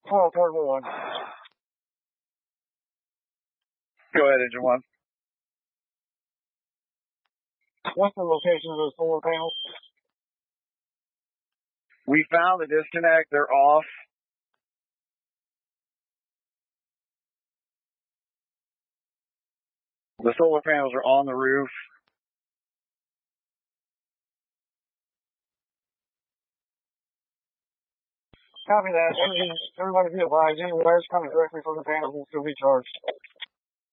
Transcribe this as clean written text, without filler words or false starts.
12:31. Go ahead, Engine 1. What's the location of those solar panels? We found the disconnect. They're off. The solar panels are on the roof. Copy that. Everybody be advised. Any wires coming directly from the panels will still be charged.